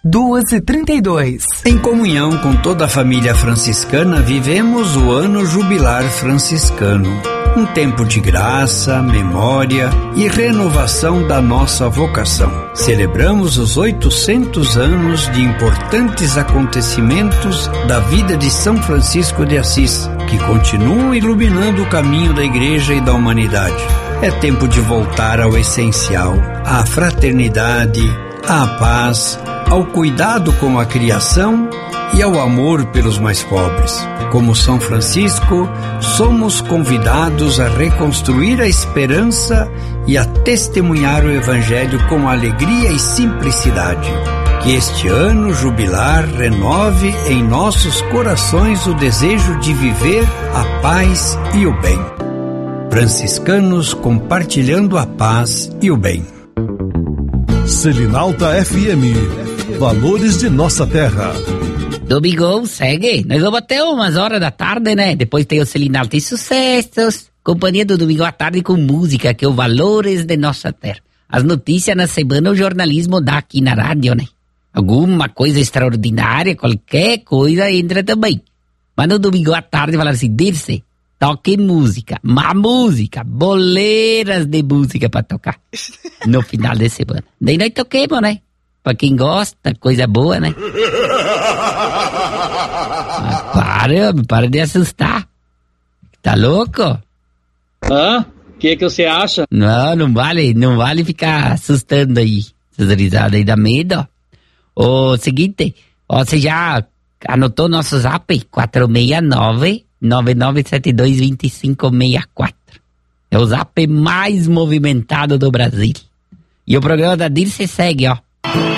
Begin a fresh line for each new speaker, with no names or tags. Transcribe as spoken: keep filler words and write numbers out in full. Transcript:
duas e trinta e dois.
Em comunhão com toda a família franciscana, vivemos o ano jubilar franciscano. Um tempo de graça, memória e renovação da nossa vocação. Celebramos os oitocentos anos de importantes acontecimentos da vida de São Francisco de Assis, que continuam iluminando o caminho da Igreja e da humanidade. É tempo de voltar ao essencial, à fraternidade, à paz, ao cuidado com a criação e ao amor pelos mais pobres. Como São Francisco, somos convidados a reconstruir a esperança e a testemunhar o Evangelho com alegria e simplicidade. Que este ano jubilar renove em nossos corações o desejo de viver a paz e o bem. Franciscanos compartilhando a paz e o bem.
Selinalta F M. Valores de nossa terra.
Domingão, segue. Nós vamos até umas horas da tarde, né? Depois tem o Selinalta e Sucessos. Companhia do Domingo à Tarde com música, que é o Valores de Nossa Terra. As notícias na semana, o jornalismo dá aqui na rádio, né? Alguma coisa extraordinária, qualquer coisa entra também. Mas no Domingo à Tarde fala assim, Dirce, toque música, má música, boleiras de música pra tocar. No final de semana. Daí nós toquemos, né? Pra quem gosta, coisa boa, né? Mas para, para de assustar. Tá louco?
Hã? O que que você acha?
Não, não vale, não vale ficar assustando aí. Essas risadas aí dá medo. O seguinte, ó, você já anotou nosso zap? quatro seis nove, nove nove sete dois, dois cinco seis quatro. É o zap mais movimentado do Brasil. E o programa da Dirce segue, ó.